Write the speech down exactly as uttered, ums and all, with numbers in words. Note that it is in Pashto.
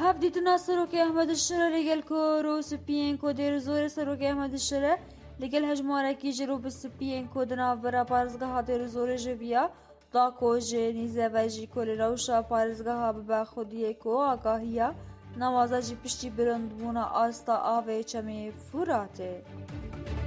هفدیتنا سروکی احمد الشره لگل که رو سپین که دیر زور سروکی احمد الشره لگل هجماره کی جرو بسپین که دنا ورا پارزگاه دیر زور جویا دا که جنیزه و جی کل روشا پارزگاه به خودیه که آگاهیا نوازا جی پشتی برند بونا آستا آوه چمی فوراته.